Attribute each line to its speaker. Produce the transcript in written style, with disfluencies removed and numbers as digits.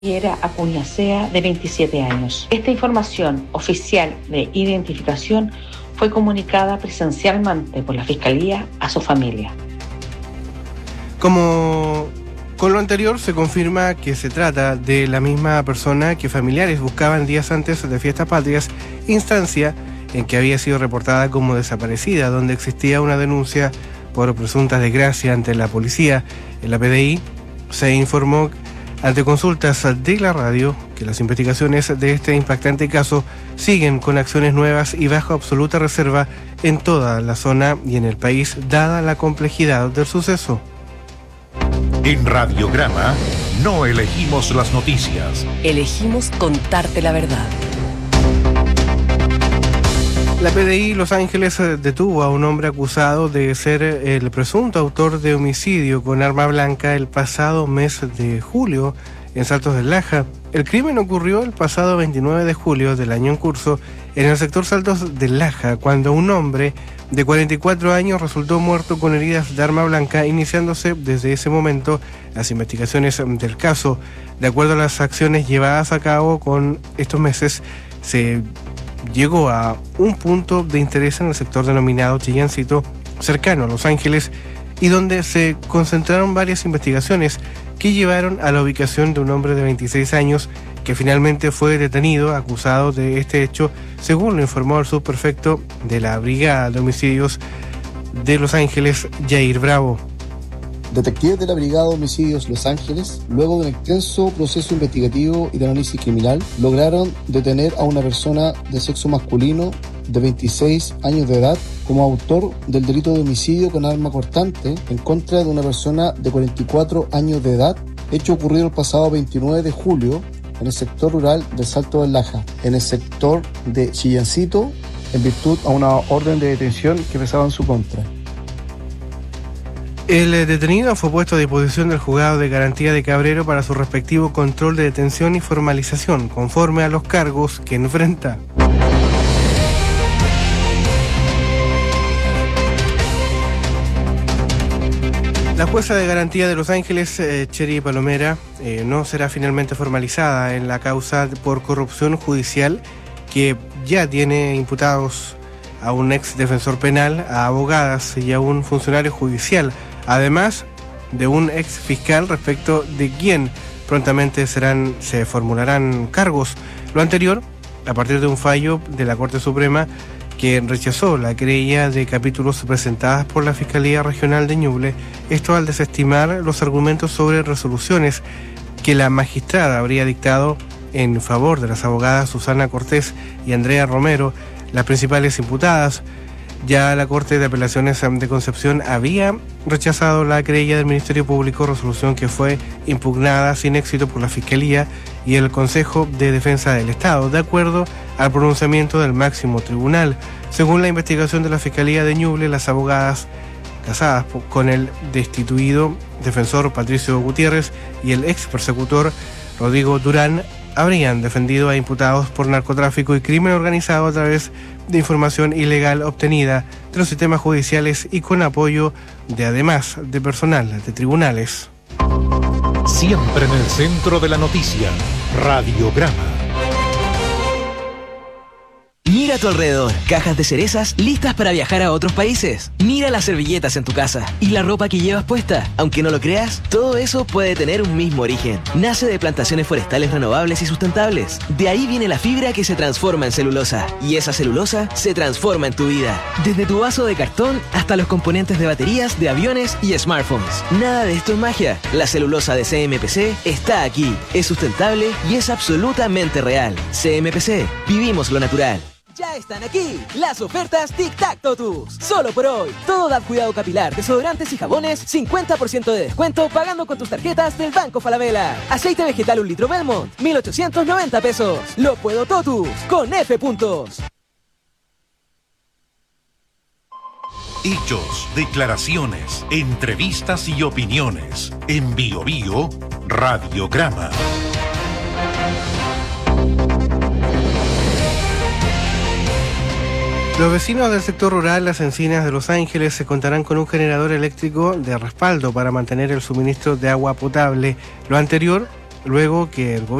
Speaker 1: Era Acuñacea, de 27 años. Esta información oficial de identificación fue comunicada presencialmente por la Fiscalía a su familia.
Speaker 2: Como con lo anterior, se confirma que se trata de la misma persona que familiares buscaban días antes de Fiestas Patrias, instancia en que había sido reportada como desaparecida, donde existía una denuncia por presunta desgracia ante la policía. En la PDI se informó ante consultas de la radio que las investigaciones de este impactante caso siguen con acciones nuevas y bajo absoluta reserva en toda la zona y en el país, dada la complejidad del suceso.
Speaker 3: En Radiograma no elegimos las noticias.
Speaker 4: Elegimos contarte la verdad.
Speaker 2: La PDI Los Ángeles detuvo a un hombre acusado de ser el presunto autor de homicidio con arma blanca el pasado mes de julio en Saltos del Laja. El crimen ocurrió el pasado 29 de julio del año en curso en el sector Saltos del Laja, cuando un hombre de 44 años resultó muerto con heridas de arma blanca, iniciándose desde ese momento las investigaciones del caso. De acuerdo a las acciones llevadas a cabo con estos meses, se llegó a un punto de interés en el sector denominado Chillancito, cercano a Los Ángeles, y donde se concentraron varias investigaciones que llevaron a la ubicación de un hombre de 26 años que finalmente fue detenido, acusado de este hecho, según lo informó el subprefecto de la Brigada de Homicidios de Los Ángeles, Jair Bravo.
Speaker 5: Detectives de la Brigada de Homicidios Los Ángeles, luego de un extenso proceso investigativo y de análisis criminal, lograron detener a una persona de sexo masculino de 26 años de edad como autor del delito de homicidio con arma cortante en contra de una persona de 44 años de edad, hecho ocurrido el pasado 29 de julio en el sector rural del Salto del Laja, en el sector de Chillancito, en virtud a una orden de detención que pesaba en su contra.
Speaker 2: El detenido fue puesto a disposición del juzgado de garantía de Cabrero para su respectivo control de detención y formalización, conforme a los cargos que enfrenta. La jueza de garantía de Los Ángeles, Cheri Palomera, no será finalmente formalizada en la causa por corrupción judicial que ya tiene imputados a un ex defensor penal, a abogadas y a un funcionario judicial, además de un ex fiscal respecto de quien prontamente se formularán cargos. Lo anterior, a partir de un fallo de la Corte Suprema que rechazó la querella de capítulos presentadas por la Fiscalía Regional de Ñuble, esto al desestimar los argumentos sobre resoluciones que la magistrada habría dictado en favor de las abogadas Susana Cortés y Andrea Romero, las principales imputadas. Ya la Corte de Apelaciones de Concepción había rechazado la querella del Ministerio Público, resolución que fue impugnada sin éxito por la Fiscalía y el Consejo de Defensa del Estado, de acuerdo al pronunciamiento del máximo tribunal. Según la investigación de la Fiscalía de Ñuble, las abogadas casadas con el destituido defensor Patricio Gutiérrez y el ex persecutor Rodrigo Durán habrían defendido a imputados por narcotráfico y crimen organizado a través de información ilegal obtenida de los sistemas judiciales y con apoyo de, además de personal de tribunales.
Speaker 3: Siempre en el centro de la noticia, Radiograma.
Speaker 4: Mira a tu alrededor, cajas de cerezas listas para viajar a otros países. Mira las servilletas en tu casa y la ropa que llevas puesta. Aunque no lo creas, todo eso puede tener un mismo origen. Nace de plantaciones forestales renovables y sustentables. De ahí viene la fibra que se transforma en celulosa. Y esa celulosa se transforma en tu vida. Desde tu vaso de cartón hasta los componentes de baterías, de aviones y smartphones. Nada de esto es magia. La celulosa de CMPC está aquí. Es sustentable y es absolutamente real. CMPC, vivimos lo natural. Ya están aquí las ofertas Tic Tac Totus. Solo por hoy. Todo Dab Cuidado Capilar, desodorantes y jabones, 50% de descuento pagando con tus tarjetas del Banco Falabella. Aceite vegetal 1 litro Belmont, 1,890 pesos. Lo puedo Totus, con F puntos.
Speaker 3: Hechos, declaraciones, entrevistas y opiniones. En Bio Bio, Radiograma.
Speaker 2: Los vecinos del sector rural Las Encinas de Los Ángeles se contarán con un generador eléctrico de respaldo para mantener el suministro de agua potable. Lo anterior luego que el